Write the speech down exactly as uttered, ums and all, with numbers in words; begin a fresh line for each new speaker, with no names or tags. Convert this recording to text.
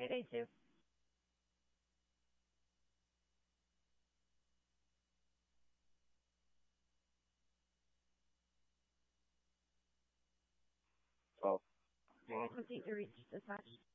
Great day too.
Well,
I complete to reach dispatch.